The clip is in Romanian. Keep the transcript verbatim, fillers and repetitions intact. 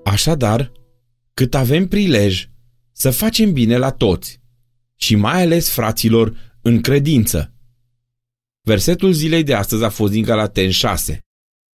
Așadar, cât avem prilej, să facem bine la toți și mai ales fraților în credință. Versetul zilei de astăzi a fost din Galateni șase.